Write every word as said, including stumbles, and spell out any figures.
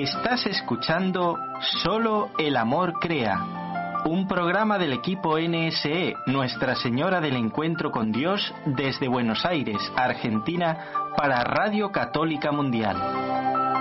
Estás escuchando Solo el Amor Crea, un programa del equipo N S E, Nuestra Señora del Encuentro con Dios, desde Buenos Aires, Argentina, para Radio Católica Mundial.